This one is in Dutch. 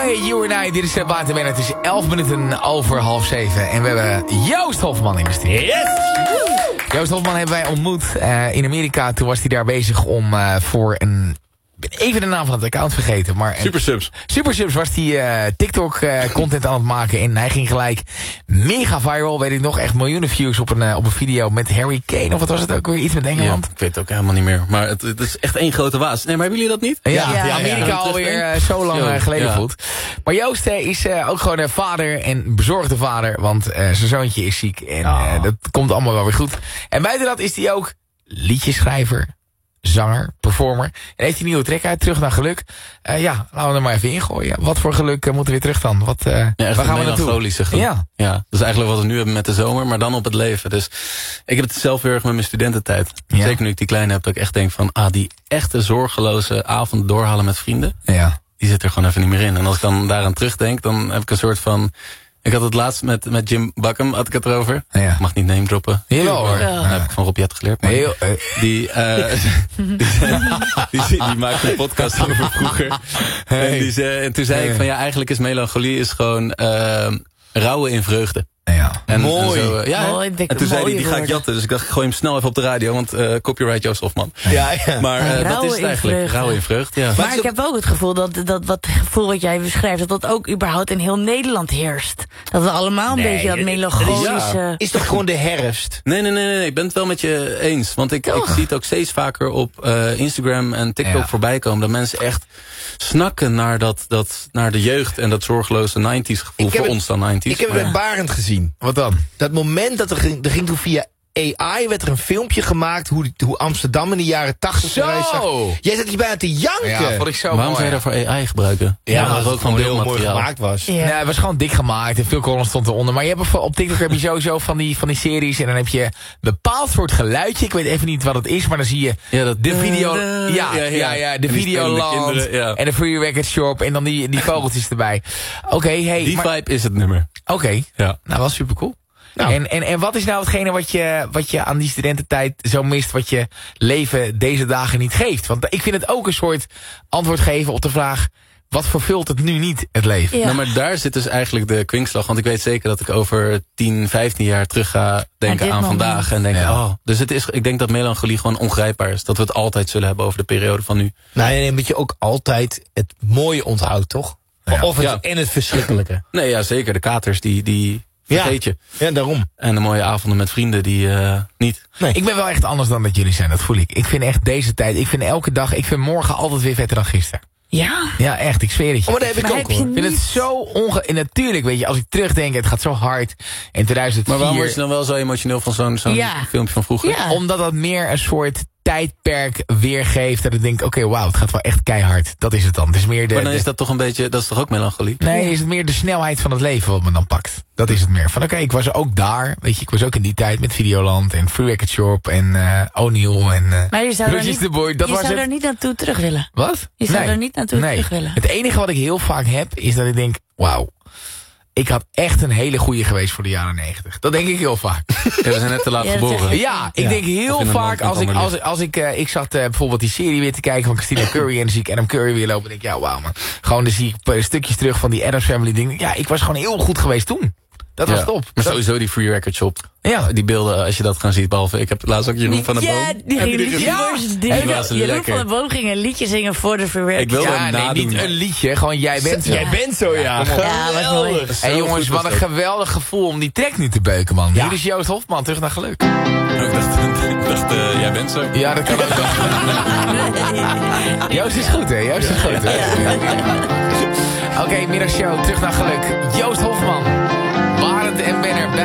Hey, you and I, dit is Waterman. Het is 11 minuten over 6:30. En we hebben Joost Hofman in de studio. Yes! Joost Hofman hebben wij ontmoet in Amerika. Toen was hij daar bezig om voor een... Ik ben even de naam van het account vergeten. Maar Supersubs was hij TikTok content aan het maken. En hij ging gelijk mega viral. Weet ik nog, echt miljoenen views op een video met Harry Kane. Of wat was het ook weer? Iets met Engeland? Ja, ik weet het ook helemaal niet meer. Maar het is echt één grote waas. Nee, maar hebben jullie dat niet? Ja, Amerika alweer zo lang geleden voelt. Maar Joost is ook gewoon een vader en bezorgde vader. Want zijn zoontje is ziek. En dat komt allemaal wel weer goed. En buiten dat is hij ook liedjeschrijver, zanger, performer. En heeft hij een nieuwe track uit, Terug naar Geluk. Laten we er maar even ingooien. Wat voor geluk moeten we weer terug dan? Waar gaan we naartoe? Geluk. Ja, dat is eigenlijk wat we nu hebben met de zomer, maar dan op het leven. Dus ik heb het zelf heel erg met mijn studententijd. Ja. Zeker nu ik die kleine heb, dat ik echt denk van... die echte zorgeloze avond doorhalen met vrienden... Ja. Die zit er gewoon even niet meer in. En als ik dan daaraan terugdenk, dan heb ik een soort van... Ik had het laatst met Jim Buckham, had ik het erover. Ja. Ik mag niet name droppen. Jawel hoor. Dat heb ik van Rob Jet geleerd. Maar die maakte een podcast over vroeger. Hey. En toen zei ik van eigenlijk is melancholie is gewoon rouwen in vreugde. Ja. En, mooi. En, zo, en toen zei hij, die ga ik jatten. Dus ik dacht, ik gooi hem snel even op de radio. Want copyright Joost Hofman. Ja. Maar dat is het eigenlijk. Rouwen in vreugde. Ja. Maar ik heb ook het gevoel dat gevoel wat jij beschrijft... dat ook überhaupt in heel Nederland heerst. Dat we allemaal een beetje dat melancholische... Is toch gewoon de herfst? Nee. Ik ben het wel met je eens. Want ik zie het ook steeds vaker op Instagram en TikTok voorbij komen. Dat mensen echt snakken naar de jeugd en dat zorgeloze 90s gevoel. Voor ons dan 90s. Ik heb het met Barend gezien. Wat dan? Dat moment dat er ging toen via AI werd er een filmpje gemaakt hoe Amsterdam in de jaren 80 eruit zag. Jij zat hier bijna te janken. Ja, vond ik zo Waarom mooi. zou je daarvoor AI gebruiken? Ja, dat het ook gewoon heel mooi gemaakt was. Ja. Nee, het was gewoon dik gemaakt en veel columns stond eronder. Maar je hebt op TikTok heb je sowieso van die series en dan heb je een bepaald soort geluidje. Ik weet even niet wat het is, maar dan zie je de video. De Videoland en de Free Record Shop en dan die vogeltjes erbij. Oké, vibe is het nummer. Oké. Ja. Nou, wel super cool. Nou. En wat is nou hetgene wat je aan die studententijd zo mist... wat je leven deze dagen niet geeft? Want ik vind het ook een soort antwoord geven op de vraag... wat vervult het nu niet, het leven? Ja. Nou, maar daar zit dus eigenlijk de kwinkslag. Want ik weet zeker dat ik over 10, 15 jaar terug ga denken aan vandaag. En denken, dus ik denk dat melancholie gewoon ongrijpbaar is. Dat we het altijd zullen hebben over de periode van nu. Nee, dat je ook altijd het mooie onthoudt, toch? Ja. Of en het verschrikkelijke. Nee, ja, zeker. De katers die vergeet je. Ja, daarom. En de mooie avonden met vrienden die niet. Nee. Ik ben wel echt anders dan dat jullie zijn, dat voel ik. Ik vind echt deze tijd, ik vind morgen altijd weer vetter dan gisteren. Ja? Ja, echt, ik zweer het je. Maar dat heb ik ook, hoor. Ik vind het zo en natuurlijk, weet je, als ik terugdenk, het gaat zo hard. In 2004... Maar waarom word je dan wel zo emotioneel van zo'n filmpje van vroeger? Ja. Omdat dat meer een soort tijdperk weergeeft. Dat ik denk, oké, wauw, het gaat wel echt keihard. Dat is het dan. Het is meer maar dan is dat toch een beetje, dat is toch ook melancholie? Nee, is het meer de snelheid van het leven wat me dan pakt. Dat is het meer. Van oké, ik was ook daar. Weet je, ik was ook in die tijd met Videoland en Free Record Shop en O'Neill en maar je zou er niet naartoe terug willen. Wat? Je zou er niet naartoe terug willen. Het enige wat ik heel vaak heb, is dat ik denk, wauw. Ik had echt een hele goeie geweest voor de jaren 90. Dat denk ik heel vaak. Ja, we zijn net te laat geboren. Ja, ik denk heel vaak als ik zat bijvoorbeeld die serie weer te kijken van Christina Curry en dan zie ik Adam Curry weer lopen. En denk ik, wauw man. Gewoon dan zie ik stukjes terug van die Addams Family ding. Ja, ik was gewoon heel goed geweest toen. Dat was top. Maar sowieso die Free Record Shop. Ja. Die beelden, als je dat gaan ziet, behalve... Ik heb laatst ook Jeroen van der Boom. Jeroen van der Boom ging een liedje zingen voor de Free Record. Ik wilde niet een liedje. Gewoon jij bent zo. Jij bent zo, ja. Wat mooi. Hey jongens, wat een geweldig gevoel om die track nu te beuken, man. Hier is Joost Hofman, Terug naar Geluk. Ik dacht, jij bent zo. Ja, dat kan ook. Joost is goed, hè? Oké, middagshow, Terug naar Geluk. Joost Hofman, Barend en Benner.